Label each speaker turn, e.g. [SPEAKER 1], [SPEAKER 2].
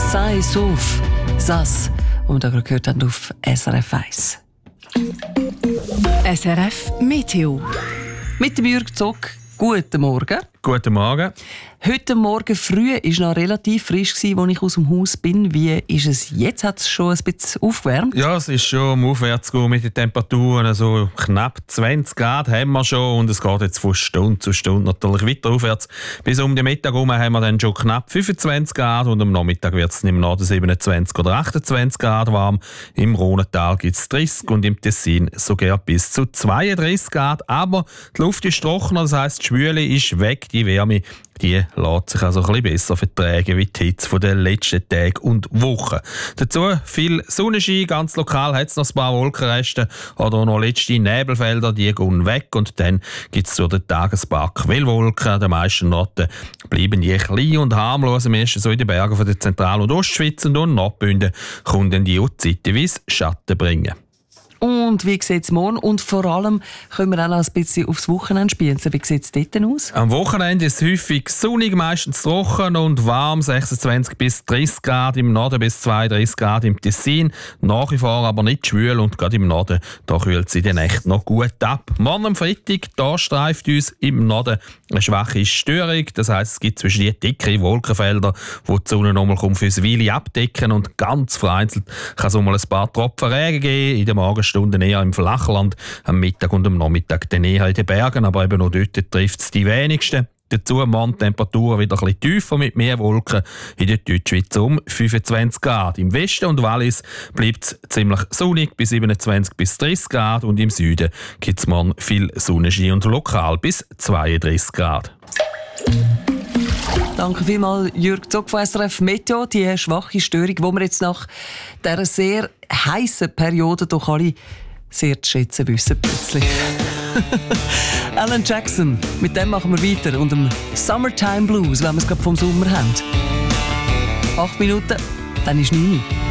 [SPEAKER 1] Sei auf das, was wir da gerade gehört haben auf SRF 1.
[SPEAKER 2] SRF Meteo.
[SPEAKER 1] Mit dem Jürg Zock. Guten Morgen.
[SPEAKER 3] Guten Morgen.
[SPEAKER 1] Heute Morgen früh war es noch relativ frisch, als ich aus dem Haus bin. Wie ist es jetzt? Hat es schon ein bisschen aufgewärmt?
[SPEAKER 3] Ja, es ist schon am Aufwärtsgehen mit den Temperaturen. Also knapp 20 Grad haben wir schon und es geht jetzt von Stunde zu Stunde natürlich weiter aufwärts. Bis um den Mittag herum haben wir dann schon knapp 25 Grad und am Nachmittag wird es im Norden 27 oder 28 Grad warm. Im Rhonental gibt es 30 und im Tessin sogar bis zu 32 Grad. Aber die Luft ist trockener, das heisst, die Schwüle ist weg, die Wärme die lässt sich also ein bisschen besser vertragen wie die Hitze der letzten Tage und Wochen. Dazu viel Sonnenschein, ganz lokal hat es noch ein paar Wolkenreste oder noch letzte Nebelfelder, die gehen weg und dann gibt es durch den Tag ein paar Quellwolken. An den meisten Orten bleiben die klein und harmlos, am meisten so in den Bergen von der Zentral- und Ostschweiz und Nordbünden kommen dann die zeitweise Schatten bringen.
[SPEAKER 1] Und wie sieht es morgen? Und vor allem können wir auch noch ein bisschen aufs Wochenende spielen. Wie sieht es dort aus?
[SPEAKER 3] Am Wochenende ist es häufig sonnig, meistens trocken und warm, 26 bis 30 Grad im Norden bis 32 Grad im Tessin. Nach wie vor aber nicht schwül und gerade im Norden da kühlt es in der Nacht noch gut ab. Morgen am Freitag da streift uns im Norden eine schwache Störung. Das heisst, es gibt zwischen die dicke Wolkenfelder, wo die Sonne nochmal für eine Weile abdecken und ganz vereinzelt kann es mal ein paar Tropfen Regen geben. In der Morgenstunden eher im Flachland, am Mittag und am Nachmittag dann eher in den Bergen, aber eben noch dort trifft es die wenigsten. Dazu morgen Temperaturen wieder ein bisschen tiefer mit mehr Wolken in der Deutschschweiz um 25 Grad. Im Westen und Wallis bleibt es ziemlich sonnig bis 27 bis 30 Grad und im Süden gibt es morgen viel Sonnenschein und lokal bis 32 Grad.
[SPEAKER 1] Danke vielmals, Jürg Zock von SRF Meteo. Die schwache Störung, die wir jetzt nach dieser sehr heissen Periode doch alle sehr zu schätzen wissen plötzlich. Alan Jackson, mit dem machen wir weiter und dem Summertime Blues, wenn wir es gerade vom Sommer haben. 8 Minuten, dann ist 9 Uhr.